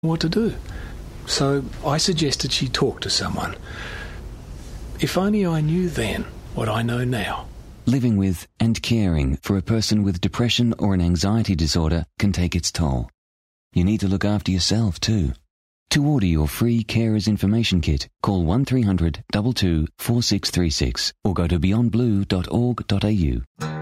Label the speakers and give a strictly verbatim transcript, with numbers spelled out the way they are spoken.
Speaker 1: what to do. So I suggested she talk to someone. If only I knew then what I know now.
Speaker 2: Living with and caring for a person with depression or an anxiety disorder can take its toll. You need to look after yourself too. To order your free Carers Information Kit, call one three hundred two two four six three six or go to beyond blue dot org dot a u.